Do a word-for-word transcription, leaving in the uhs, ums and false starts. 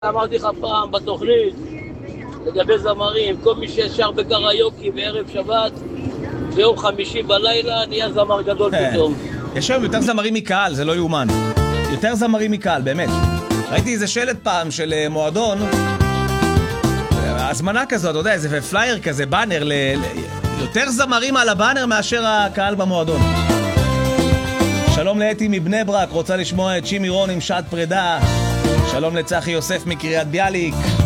אמרתי לך פעם בתוכנית לגבי זמרים, כל מי שישר בקריוקי בערב שבת ביום חמישי בלילה נהיה זמר גדול פתאום. יש היום יותר זמרים מקהל, זה לא יאומן. יותר זמרים מקהל, באמת. ראיתי איזה שלט פעם של מועדון, הזמנה כזאת, אתה יודע, איזה פלייר כזה, באנר, ל... יותר זמרים על הבאנר מאשר הקהל במועדון. שלום לאתי מבני ברק, רוצה לשמוע את שימי רון עם שעת פרידה. שלום לצחי יוסף מקריית ביאליק.